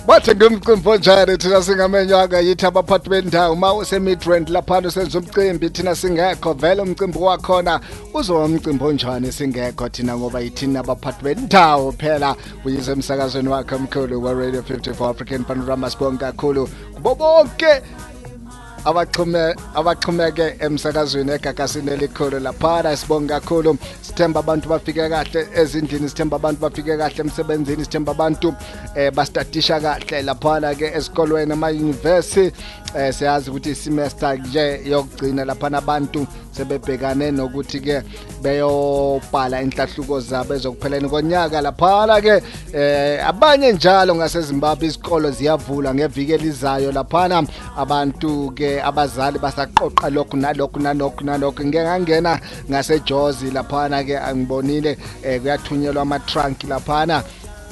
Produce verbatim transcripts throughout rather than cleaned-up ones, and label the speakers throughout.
Speaker 1: Bathe ngumcimbi onjani thina singamenywanga yithi abaphathi bendawo uma use-Midrand laphana usenza umcimbi thina singekho vele umcimbi wakhona uzoba umcimbi onjani singekho thina ngoba yithina abaphathi bendawo phela uyize emsakazweni wakhe omkhulu wa-Radio fifty-four African Panorama. Sibonga kakhulu kubo bonke abaxhume abaxhumeke emsakazweni egagasini elikhulu laphana. Sibonga kakhulu, sithemba abantu bafike kahle ezindlini, sithemba abantu bafike kahle emsebenzini, sithemba abantu eh bastatisha kahle laphana ke esikolweni ama university. Eh siyazi ukuthi semester nje yokugcina laphana abantu sebebhekane nokuthi ke beyobhala inhlahluko zabo ezokupheleni konyaka laphana ke eh abanye njalo ngaseZimbabwe izikolo ziyavula ngeviki elizayo laphana. Abantu ke abazali basaqoqa lokhu nalokhu nalokhu nalokhu. Ngeke ngangena ngaseJozi laphana ke angibonile eh kuyathunyelwa ama trunk laphana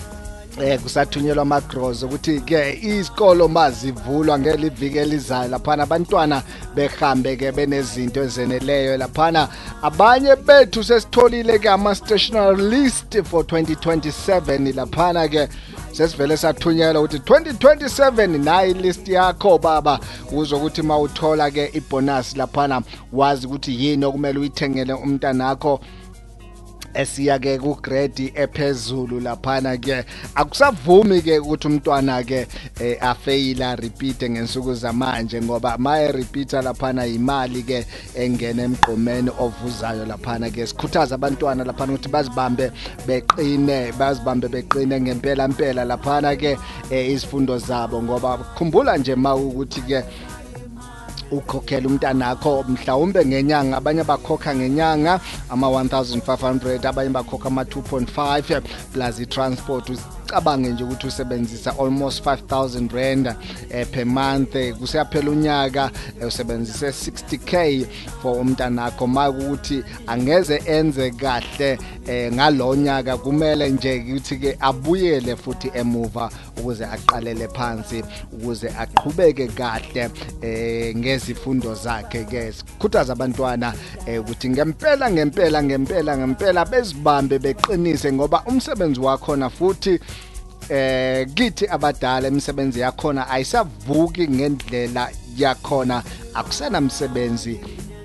Speaker 1: eh kusathunyelwa amagrozo ukuthi ke isikolo mazivulwa ngeliviki elizayo laphana abantwana behambe ke benezinto ezeneleyo laphana. Abanye bethu sesitholile ke ama stationery list for twenty twenty-seven laphana ke sesivele sathunyelwa ukuthi twenty twenty-seven nayi list yakho baba uzokuthi mawuthola ke ibonus laphana wazi ukuthi yini okumele uyithengele umntanakho esiya ke ku grade ephezulu laphana ke akusavumi ke ukuthi umntwana ke eh, afeyila repeat ngensuku zamanje ngoba maye repeater laphana imali ke engene emgqomeni ovuzayo laphana ke sikhuthaza abantwana laphana ukuthi bazibambe beqine bazibambe beqine ngempela impela laphana ke eh, izifundo zabo ngoba khumbula nje mawukuthi ke ukhokhela umntanakho mhlawumbe ngenyanga, abanye bakhokha ngenyanga ama one thousand five hundred, abanye bakhokha ama two point five plus i-transport. Cabange nje ukuthi usebenzisa almost five thousand rand eh, per month. Kusiyaphela unyaka eh, usebenzise sixty k for umntanakho. Makuthi angeze enze kahle eh, ngalonyaka kumele nje ukuthi ke abuyele futhi emuva ukuze aqalele phansi ukuze aqhubeke kahle eh, ngezifundo zakhe ke. Sikhuthaza abantwana eh, ukuthi ngempela ngempela ngempela ngempela bezibambe beqinise ngoba umsebenzi wakho na futhi eh kithi abadala imisebenzi yakhona ayisavuki ngendlela yakhona, akusena umsebenzi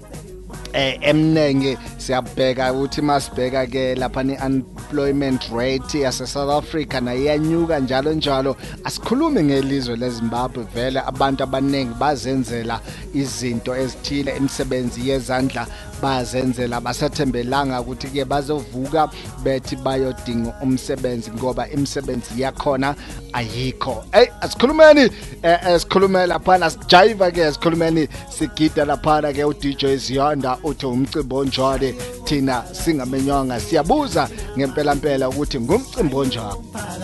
Speaker 1: eh emnenge. Siyabheka ukuthi masibheka ke lapha ni unemployment rate yase South Africa na iyanyuka njalo njalo. Asikhulumi ngelizwe leZimbabwe, vele abantu abaningi bazenzela izinto ezithile, imisebenzi yezandla bazenzela, basathembelanga ukuthi ke bazovuka bethi bayodinga umsebenzi ngoba imisebenzi yakhona ayikho. Hey, asikhulumeni esikhulumela laphana sijiva ke esikhulumeni sigida laphana ke u D J Ziyanda uthi umcimbi onjani thina singamenywanga siyabuza ngempela mpela ukuthi ngumcimbi onjani.